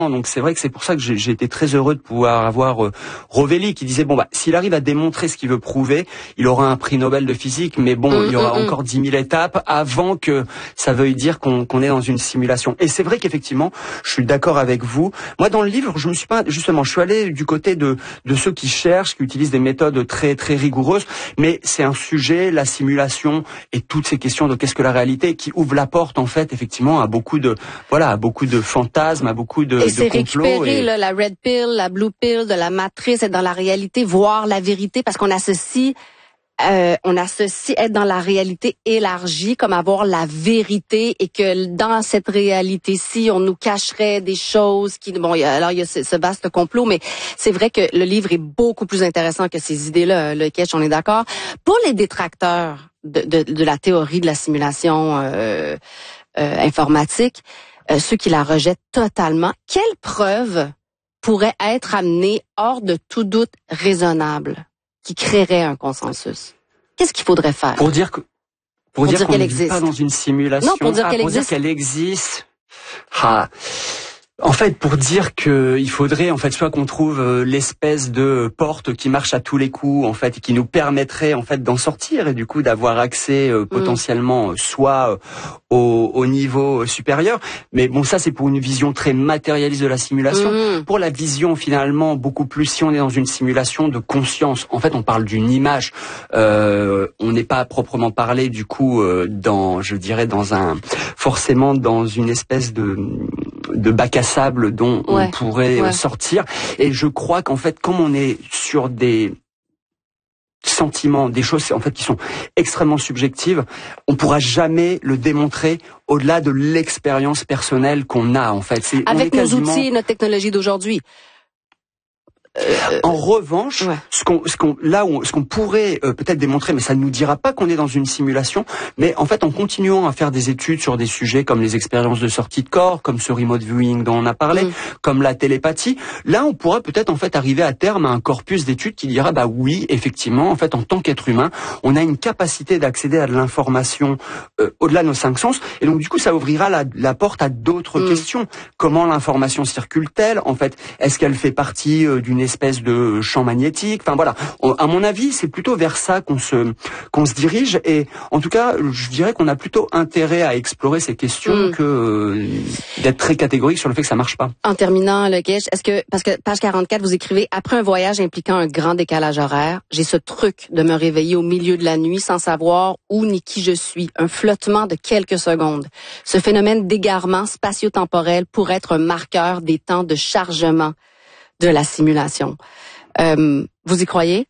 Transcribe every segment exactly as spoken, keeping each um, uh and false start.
Donc c'est vrai que c'est pour ça que j'ai, j'ai été très heureux de pouvoir avoir euh, Rovelli qui disait bon bah s'il arrive à démontrer ce qu'il veut prouver, il aura un prix Nobel de physique, mais bon mmh, il y aura mmh, encore dix mille étapes avant que ça veuille dire qu'on, qu'on est dans une simulation. Et c'est vrai qu'effectivement, je suis d'accord avec vous. Moi dans le livre, je me suis pas justement, je suis allé du côté de de ceux qui cherchent, qui utilisent des méthodes très très rigoureuses, mais c'est un sujet, la simulation et toutes ces questions de qu'est-ce que la réalité, qui ouvre la porte en fait effectivement à beaucoup de voilà à beaucoup de fantasmes, à beaucoup de Et c'est récupérer et... là, la red pill, la blue pill de la matrice, être dans la réalité, voir la vérité, parce qu'on associe, euh, on associe être dans la réalité élargie comme avoir la vérité, et que dans cette réalité-ci, on nous cacherait des choses qui, bon, y a, alors il y a ce, ce vaste complot, mais c'est vrai que le livre est beaucoup plus intéressant que ces idées-là, le Ketch, on est d'accord. Pour les détracteurs de, de, de la théorie de la simulation euh, euh, informatique, Euh, ceux qui la rejettent totalement, quelle preuve pourrait être amenée hors de tout doute raisonnable qui créerait un consensus? Qu'est-ce qu'il faudrait faire? Pour dire que, pour, pour dire, dire qu'on n'est pas dans une simulation. Non, pour dire ah, qu'elle pour existe. Dire qu'elle existe. Ah. En fait, pour dire que il faudrait en fait soit qu'on trouve euh, l'espèce de porte qui marche à tous les coups en fait et qui nous permettrait en fait d'en sortir et du coup d'avoir accès euh, potentiellement mmh. soit euh, au, au niveau supérieur. Mais bon, ça c'est pour une vision très matérialiste de la simulation. Mmh. Pour la vision finalement beaucoup plus, si on est dans une simulation de conscience, en fait on parle d'une image. Euh, on n'est pas à proprement parler du coup euh, dans, je dirais dans un forcément dans une espèce de de bac à sable dont ouais, on pourrait ouais. sortir. Et je crois qu'en fait, comme on est sur des sentiments, des choses en fait qui sont extrêmement subjectives, on pourra jamais le démontrer au-delà de l'expérience personnelle qu'on a en fait. C'est, Avec on est nos quasiment... outils et notre technologie d'aujourd'hui. Euh, en revanche, ouais. ce qu'on, ce qu'on, là où, ce qu'on pourrait euh, peut-être démontrer, mais ça ne nous dira pas qu'on est dans une simulation, mais en fait, en continuant à faire des études sur des sujets comme les expériences de sortie de corps, comme ce remote viewing dont on a parlé, mmh. comme la télépathie, là, on pourra peut-être en fait arriver à terme à un corpus d'études qui dira, bah oui, effectivement, en fait, en tant qu'être humain, on a une capacité d'accéder à de l'information euh, au-delà de nos cinq sens, et donc du coup, ça ouvrira la, la porte à d'autres mmh. questions. Comment l'information circule-t-elle? En fait, est-ce qu'elle fait partie euh, d'une espèce de champ magnétique. Enfin voilà, on, à mon avis, c'est plutôt vers ça qu'on se qu'on se dirige. Et en tout cas, je dirais qu'on a plutôt intérêt à explorer ces questions mmh. que euh, d'être très catégorique sur le fait que ça marche pas. En terminant, le Ketch, est-ce que parce que page quarante-quatre, vous écrivez après un voyage impliquant un grand décalage horaire, j'ai ce truc de me réveiller au milieu de la nuit sans savoir où ni qui je suis, un flottement de quelques secondes. Ce phénomène d'égarement spatio-temporel pourrait être un marqueur des temps de chargement de la simulation. Euh, vous y croyez?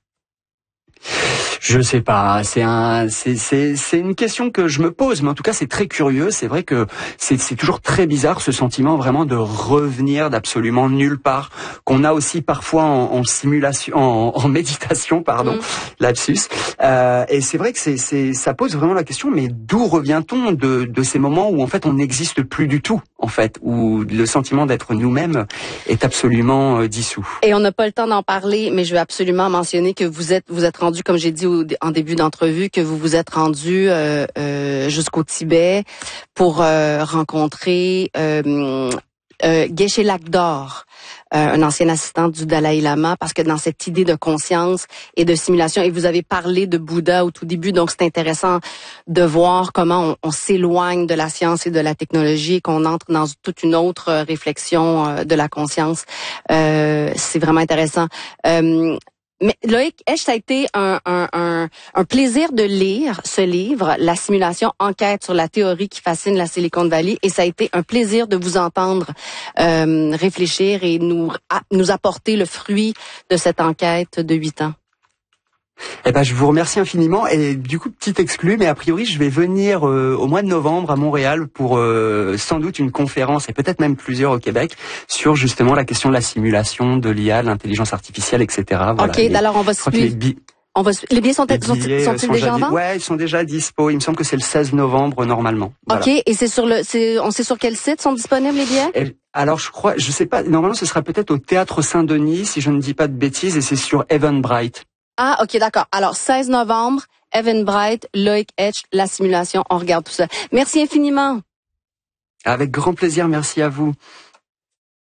Je sais pas, c'est un, c'est, c'est, c'est une question que je me pose, mais en tout cas c'est très curieux. C'est vrai que c'est, c'est toujours très bizarre ce sentiment vraiment de revenir d'absolument nulle part, qu'on a aussi parfois en, en simulation, en, en méditation, pardon, mmh. lapsus. Euh, et c'est vrai que c'est, c'est, ça pose vraiment la question, mais d'où revient-on de, de ces moments où en fait on n'existe plus du tout, en fait, où le sentiment d'être nous-mêmes est absolument euh, dissous. Et on n'a pas le temps d'en parler, mais je veux absolument mentionner que vous êtes, vous êtes rendu, comme j'ai dit en début d'entrevue, que vous vous êtes rendu euh, euh, jusqu'au Tibet pour euh, rencontrer euh, euh, Geshe Lakdor, euh, un ancien assistant du Dalai Lama, parce que dans cette idée de conscience et de simulation, et vous avez parlé de Bouddha au tout début, donc c'est intéressant de voir comment on, on s'éloigne de la science et de la technologie et qu'on entre dans toute une autre réflexion de la conscience. Euh, c'est vraiment intéressant. Euh, Mais Loïc Etch, ça a été un, un, un, un plaisir de lire ce livre, La simulation, enquête sur la théorie qui fascine la Silicon Valley, et ça a été un plaisir de vous entendre euh, réfléchir et nous, à, nous apporter le fruit de cette enquête de huit ans. Eh ben, je vous remercie infiniment. Et du coup, petit exclu, mais a priori, je vais venir euh, au mois de novembre à Montréal pour euh, sans doute une conférence, et peut-être même plusieurs au Québec, sur justement la question de la simulation, de l'I A, de l'intelligence artificielle, et cetera. Voilà. Ok, les, alors on va se les, bi- on va les billets sont les sont, billets sont-ils sont déjà en vente? Ouais, ils sont déjà dispo. Il me semble que c'est le seize novembre normalement. Voilà. Ok, et c'est sur le, c'est, on sait sur quel site sont disponibles les billets? Et, alors je crois, je sais pas. Normalement, ce sera peut-être au Théâtre Saint-Denis, si je ne dis pas de bêtises, et c'est sur Eventbrite. Ah, ok, d'accord. Alors, seize novembre, Eventbrite, Loïc Etch, la simulation, on regarde tout ça. Merci infiniment. Avec grand plaisir, merci à vous.